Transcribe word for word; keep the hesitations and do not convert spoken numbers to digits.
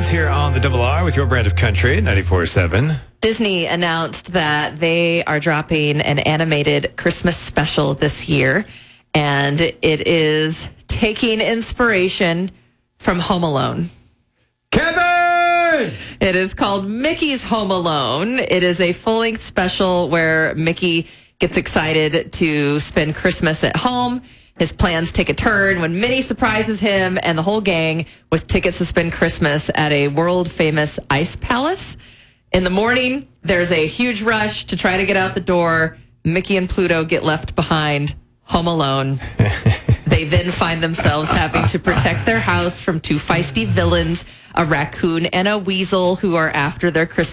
here on the Double R with your brand of country, ninety-four point seven. Disney announced that they are dropping an animated Christmas special this year, and it is taking inspiration from Home Alone. Kevin! It is called Mickey's Home Alone. It is a full-length special where Mickey gets excited to spend Christmas at home. His plans take a turn when Minnie surprises him and the whole gang with tickets to spend Christmas at a world-famous ice palace. In the morning, there's a huge rush to try to get out the door. Mickey and Pluto get left behind, home alone. They then find themselves having to protect their house from two feisty villains, a raccoon and a weasel who are after their Christmas